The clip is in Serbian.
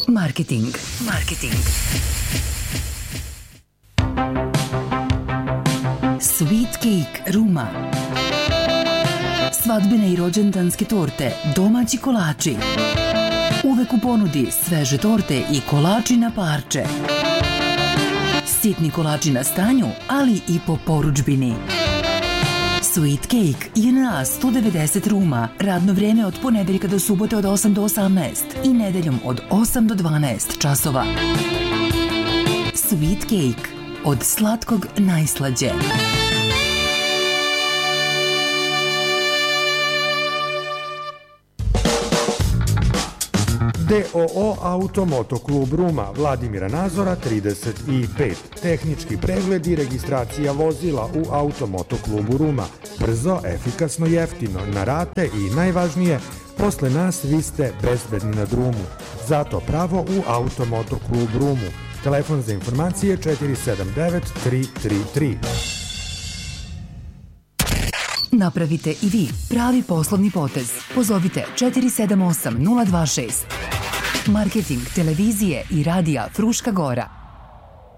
Marketing. Sweet Cake Ruma. Svadbene i rođendanske torte, domaći kolači. Uvek u ponudi sveže torte i kolači na parče. Sitni kolači na stanju, ali i po porudžbini. Sweet Cake JNA 190 Ruma. Radno vrijeme od ponedeljka do subote od 8 do 18 i nedeljom od 8 do 12 časova. Sweet Cake. Od slatkog najslađe. DOO Automoto klub Ruma, Vladimira Nazora 35. Tehnički pregled i registracija vozila u Automoto klubu Ruma. Brzo, efikasno, jeftino, na rate i najvažnije, posle nas vi ste bezbedni na drumu. Zato pravo u Automoto klub Rumu. Telefon za informacije 479 333. Napravite i vi pravi poslovni potez. Pozovite 478 026. Marketing televizije i radija Fruška Gora.